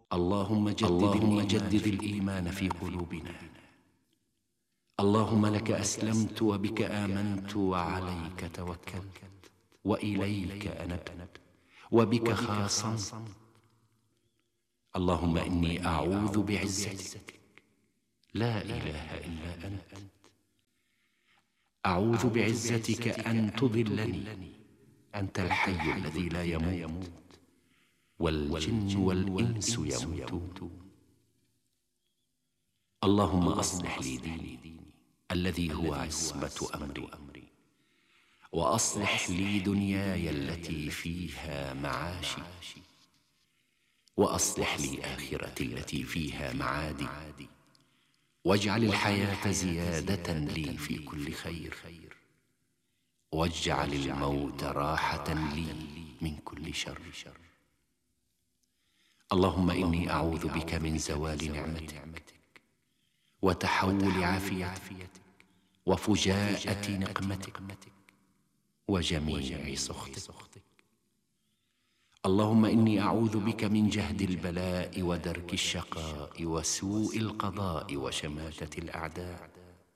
اللهم جدد الإيمان في قلوبنا. اللهم لك أسلمت وبك آمنت وعليك توكلت وإليك أنبت وبك خاصمت. اللهم إني أعوذ بعزتك لا إله إلا أنت، أعوذ بعزتك أن تضلني. أنت الحي الذي لا يموت والجن والإنس يموتون. اللهم أصلح لي ديني الذي هو عصمة أمري، وأصلح لي دنياي التي فيها معاشي، وأصلح لي آخرتي التي فيها معادي، واجعل الحياة زيادة لي في كل خير، واجعل الموت راحة لي من كل شر. اللهم إني أعوذ بك من زوال نعمتك وتحول عافيتك وفجاءة نقمتك وجميع سخطك. اللهم إني أعوذ بك من جهد البلاء ودرك الشقاء وسوء القضاء وشماتة الأعداء.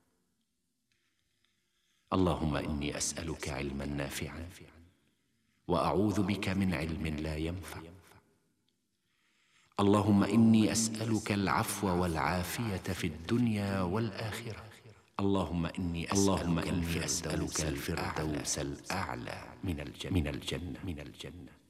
اللهم إني أسألك علما نافعا وأعوذ بك من علم لا ينفع. اللهم إني أسألك العفو والعافية في الدنيا والآخرة. اللهم إني أسألك الفردوس الأعلى من الجنة.